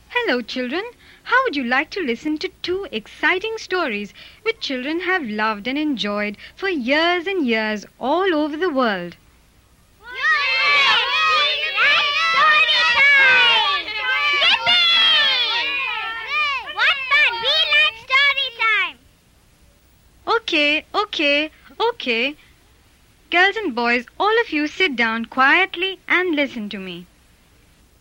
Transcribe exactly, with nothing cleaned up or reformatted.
Hello, children. How would you like to listen to two exciting stories which children have loved and enjoyed for years and years all over the world? Okay, okay, okay. Girls and boys, all of you sit down quietly and listen to me.